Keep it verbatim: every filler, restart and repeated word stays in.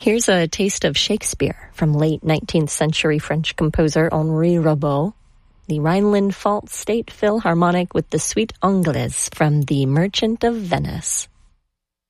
Here's a taste of Shakespeare from late nineteenth century French composer Henri Rabault, the Rhineland-Pfalz State Philharmonic with the Suite Anglaise from The Merchant of Venice.